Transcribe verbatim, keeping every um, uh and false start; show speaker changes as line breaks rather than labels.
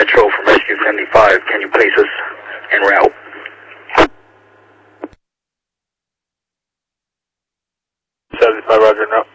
Metro from Rescue seventy-five. Can you place us en route?
seventy-five, roger, no.